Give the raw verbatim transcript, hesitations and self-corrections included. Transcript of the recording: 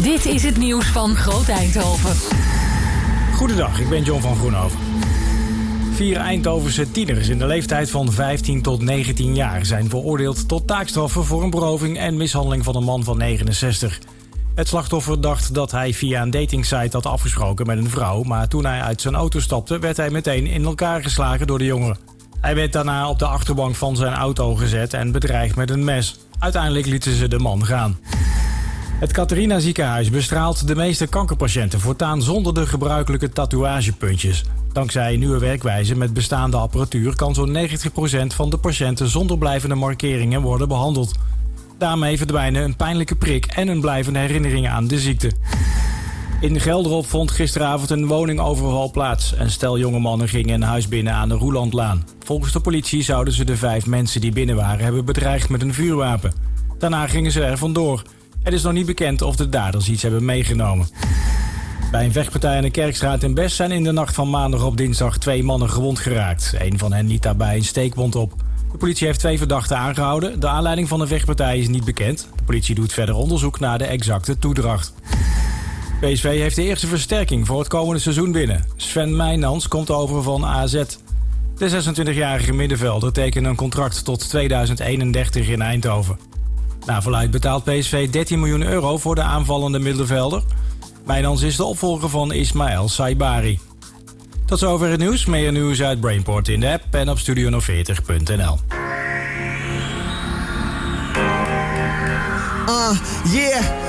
Dit is het nieuws van Groot Eindhoven. Goedendag, ik ben John van Groenhoven. Vier Eindhovense tieners in de leeftijd van vijftien tot negentien jaar zijn veroordeeld tot taakstraffen voor een beroving en mishandeling van een man van negenenzestig. Het slachtoffer dacht dat hij via een datingsite had afgesproken met een vrouw, maar toen hij uit zijn auto stapte werd hij meteen in elkaar geslagen door de jongeren. Hij werd daarna op de achterbank van zijn auto gezet en bedreigd met een mes. Uiteindelijk lieten ze de man gaan. Het Catharina ziekenhuis bestraalt de meeste kankerpatiënten voortaan zonder de gebruikelijke tatoeagepuntjes. Dankzij een nieuwe werkwijze met bestaande apparatuur kan zo'n negentig procent van de patiënten zonder blijvende markeringen worden behandeld. Daarmee verdwijnen een pijnlijke prik en een blijvende herinnering aan de ziekte. In Gelderop vond gisteravond een woningoverval plaats. Een stel jonge mannen gingen een huis binnen aan de Roelandlaan. Volgens de politie zouden ze de vijf mensen die binnen waren hebben bedreigd met een vuurwapen. Daarna gingen ze er vandoor. Het is nog niet bekend of de daders iets hebben meegenomen. Bij een vechtpartij aan de Kerkstraat in Best zijn in de nacht van maandag op dinsdag twee mannen gewond geraakt. Een van hen liet daarbij een steekwond op. De politie heeft twee verdachten aangehouden. De aanleiding van de vechtpartij is niet bekend. De politie doet verder onderzoek naar de exacte toedracht. P S V heeft de eerste versterking voor het komende seizoen binnen. Sven Meijnans komt over van A Z. De zesentwintigjarige middenvelder tekende een contract tot tweeduizend eenendertig in Eindhoven. Naar verluidt betaalt P S V dertien miljoen euro voor de aanvallende middenvelder. Meijnans is de opvolger van Ismaël Saibari. Tot zover het nieuws. Meer nieuws uit Brainport in de app en op studio nul veertig punt n l. Uh, yeah.